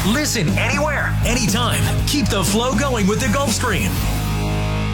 Listen anywhere, anytime. Keep the flow going with the Gulfstream.